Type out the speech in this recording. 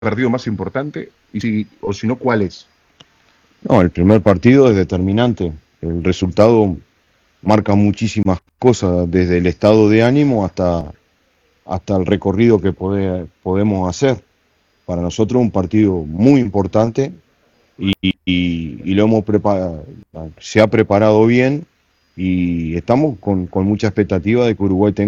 partido más importante? O si no, ¿cuál es? No, el primer partido es determinante. El resultado marca muchísimas cosas, desde el estado de ánimo hasta el recorrido que podemos hacer. Para nosotros es un partido muy importante y lo hemos preparado, se ha preparado bien y estamos con mucha expectativa de que Uruguay tenga